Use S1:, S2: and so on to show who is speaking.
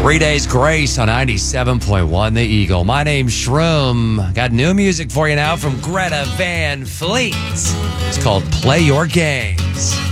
S1: 3 Days Grace on 97.1 The Eagle. My name's Shroom. Got new music for you now from Greta Van Fleet. It's called Play Your Games.